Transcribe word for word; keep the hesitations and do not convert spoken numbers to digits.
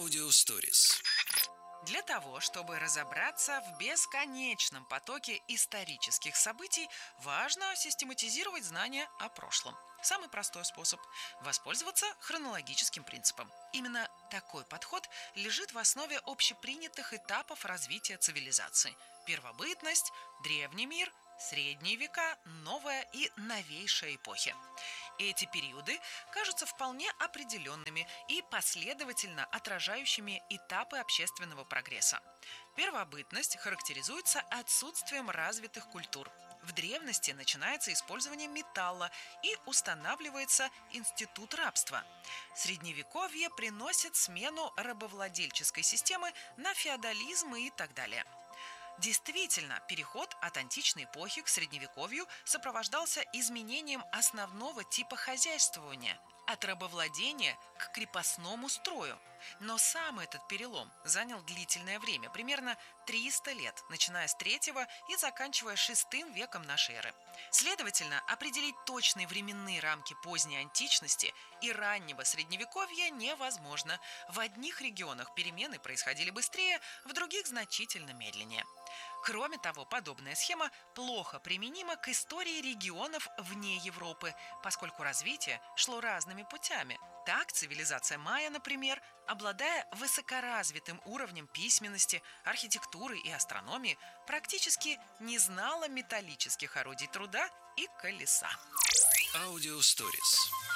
Аудиосторис. Для того, чтобы разобраться в бесконечном потоке исторических событий, важно систематизировать знания о прошлом. Самый простой способ – воспользоваться хронологическим принципом. Именно такой подход лежит в основе общепринятых этапов развития цивилизации. Первобытность, древний мир, средние века, новая и новейшая эпохи. Эти периоды кажутся вполне определенными и последовательно отражающими этапы общественного прогресса. Первобытность характеризуется отсутствием развитых культур. В древности начинается использование металла и устанавливается институт рабства. Средневековье приносит смену рабовладельческой системы на феодализм и так далее. Действительно, переход от античной эпохи к средневековью сопровождался изменением основного типа хозяйствования – от рабовладения к крепостному строю. Но сам этот перелом занял длительное время, примерно триста лет, начиная с третьего и заканчивая шестым веком нашей эры. Следовательно, определить точные временные рамки поздней античности и раннего средневековья невозможно. В одних регионах перемены происходили быстрее, в других значительно медленнее. Кроме того, подобная схема плохо применима к истории регионов вне Европы, поскольку развитие шло разными путями. Так, цивилизация майя, например, обладая высокоразвитым уровнем письменности, архитектуры и астрономии, практически не знала металлических орудий труда и колеса. Аудиосторис.